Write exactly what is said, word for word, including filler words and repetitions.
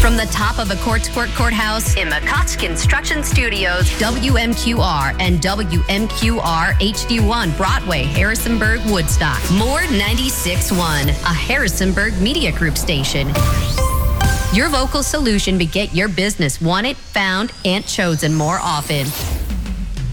From the top of a courts court courthouse in McCott's Construction Studios, W M Q R and W M Q R H D one Broadway, Harrisonburg, Woodstock. More ninety-six point one, a Harrisonburg Media Group station. Your vocal solution to get your business wanted, found, and chosen more often.